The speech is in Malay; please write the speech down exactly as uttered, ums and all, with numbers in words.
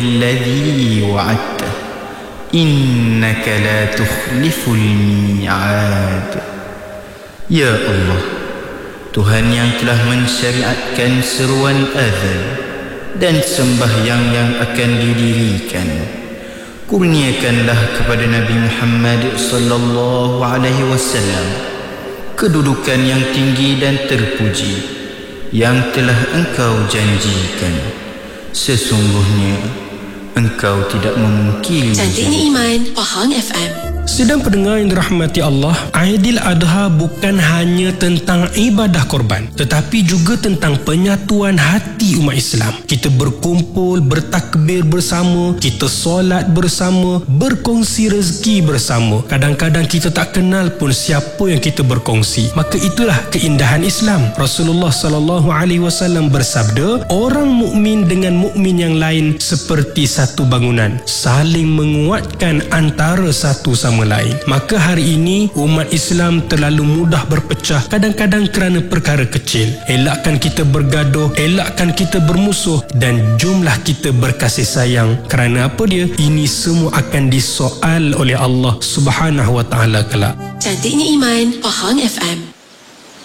الذي وعدته إنك لا تخلف الميعاد. Ya Allah, Tuhan yang telah mensyariatkan seruan azan dan sembahyang yang akan didirikan, kurniakanlah kepada Nabi Muhammad sallallahu alaihi wasallam kedudukan yang tinggi dan terpuji yang telah Engkau janjikan. Sesungguhnya Engkau tidak memungkiri. Cantiknya Iman, Pahang F M. Sedang pendengar yang dirahmati Allah, Aidil Adha bukan hanya tentang ibadah korban, tetapi juga tentang penyatuan hati umat Islam. Kita berkumpul, bertakbir bersama, kita solat bersama, berkongsi rezeki bersama. Kadang-kadang kita tak kenal pun siapa yang kita berkongsi. Maka itulah keindahan Islam. Rasulullah sallallahu alaihi wasallam bersabda, orang mukmin dengan mukmin yang lain seperti satu bangunan, saling menguatkan antara satu sama lain. Maka hari ini umat Islam terlalu mudah berpecah, kadang-kadang kerana perkara kecil. Elakkan kita bergaduh, elakkan kita bermusuh, dan jumlah kita berkasih sayang. Kerana apa dia? Ini semua akan disoal oleh Allah Subhanahu wa taala kelak. Cantiknya Iman, Pahang F M.